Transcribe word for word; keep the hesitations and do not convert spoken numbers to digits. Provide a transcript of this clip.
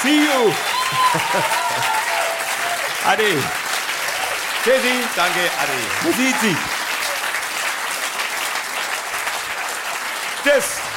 See you. Ade. Tschüssi. Danke, Ade. Man sieht sich. Tschüss.